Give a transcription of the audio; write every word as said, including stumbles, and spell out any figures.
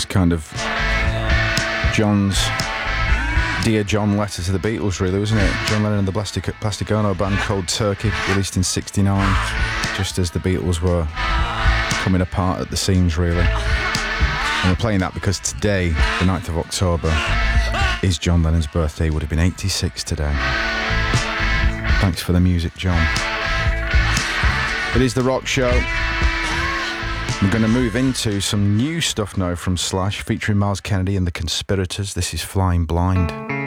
kind of John's Dear John letter to the Beatles, really, wasn't it? John Lennon and the Plastic, Plastic Ono Band, Cold Turkey, released in sixty-nine, just as the Beatles were coming apart at the seams, really. And we're playing that because today, the ninth of October, is John Lennon's birthday. He would have been eighty-six today. Thanks for the music, John. It is The Rock Show. I'm going to move into some new stuff now from Slash, featuring Miles Kennedy and the Conspirators. This is Flying Blind.